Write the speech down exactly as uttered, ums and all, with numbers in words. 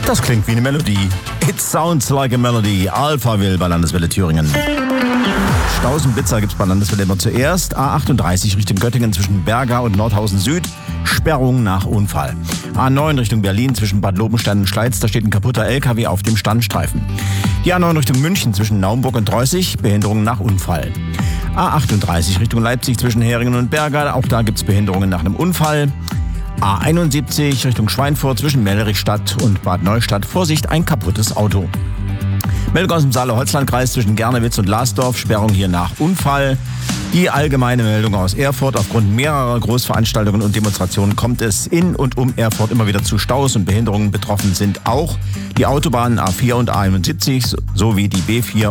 Das klingt wie eine Melodie. It sounds like a melody. Alphaville bei Landeswelle Thüringen. Staus und Blitzer gibt's bei Landeswelle immer zuerst. A achtunddreißig Richtung Göttingen zwischen Berga und Nordhausen Süd. Sperrung nach Unfall. A neun Richtung Berlin zwischen Bad Lobenstein und Schleiz. Da steht ein kaputter L K W auf dem Standstreifen. Die A neun Richtung München zwischen Naumburg und Dreußig. Behinderungen nach Unfall. A achtunddreißig Richtung Leipzig zwischen Heringen und Berga. Auch da gibt's Behinderungen nach einem Unfall. A einundsiebzig Richtung Schweinfurt zwischen Mellerichstadt und Bad Neustadt. Vorsicht, ein kaputtes Auto. Meldung aus dem Saale-Holzland-Kreis zwischen Gernewitz und Lasdorf. Sperrung hier nach Unfall. Die allgemeine Meldung aus Erfurt. Aufgrund mehrerer Großveranstaltungen und Demonstrationen kommt es in und um Erfurt immer wieder zu Staus und Behinderungen. Betroffen sind auch die Autobahnen A vier und A einundsiebzig sowie die B vier